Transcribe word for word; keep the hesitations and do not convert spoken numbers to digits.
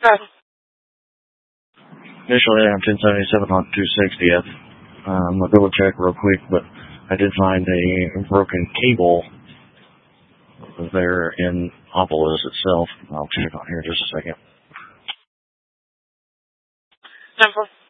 Roger. Initial A M ten seventy-seven on two sixtieth. Um, I'll double check real quick, but I did find a broken cable there in Opolis itself. I'll check on here in just a second. Number.